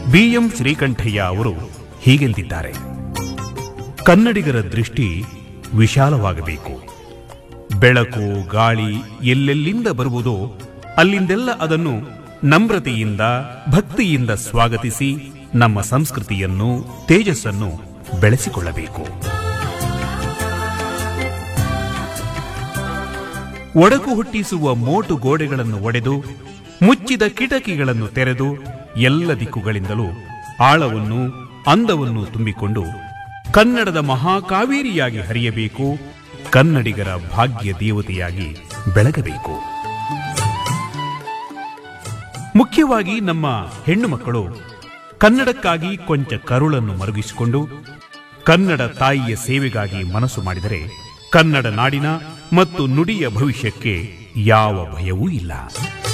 BM Srikantaiah ಅವರು ಹೀಗೆಂದಿದ್ದಾರೆ: ಕನ್ನಡಿಗರ ದೃಷ್ಟಿ ವಿಶಾಲವಾಗಬೇಕು. ಬೆಳಕು ಗಾಳಿ ಎಲ್ಲೆಲ್ಲಿಂದ ಬರುವುದೋ ಅಲ್ಲಿಂದೆಲ್ಲ ಅದನ್ನು ನಮ್ರತೆಯಿಂದ ಭಕ್ತಿಯಿಂದ ಸ್ವಾಗತಿಸಿ ನಮ್ಮ ಸಂಸ್ಕೃತಿಯನ್ನು ತೇಜಸ್ಸನ್ನು ಬೆಳೆಸಿಕೊಳ್ಳಬೇಕು. ಒಡಕು ಹುಟ್ಟಿಸುವ ಮೋಟು ಗೋಡೆಗಳನ್ನು ಒಡೆದು ಮುಚ್ಚಿದ ಕಿಟಕಿಗಳನ್ನು ತೆರೆದು ಎಲ್ಲ ದಿಕ್ಕುಗಳಿಂದಲೂ ಆಳವನ್ನು ಅಂದವನ್ನು ತುಂಬಿಕೊಂಡು ಕನ್ನಡದ ಮಹಾಕಾವೇರಿಯಾಗಿ ಹರಿಯಬೇಕು. ಕನ್ನಡಿಗರ ಭಾಗ್ಯ ದೇವತೆಯಾಗಿ ಬೆಳಗಬೇಕು. ಮುಖ್ಯವಾಗಿ ನಮ್ಮ ಹೆಣ್ಣು ಮಕ್ಕಳು ಕನ್ನಡಕ್ಕಾಗಿ ಕೊಂಚ ಕರುಳನ್ನು ಮರುಗಿಸಿಕೊಂಡು ಕನ್ನಡ ತಾಯಿಯ ಸೇವೆಗಾಗಿ ಮನಸ್ಸು ಮಾಡಿದರೆ ಕನ್ನಡ ನಾಡಿನ ಮತ್ತು ನುಡಿಯ ಭವಿಷ್ಯಕ್ಕೆ ಯಾವ ಭಯವೂ ಇಲ್ಲ.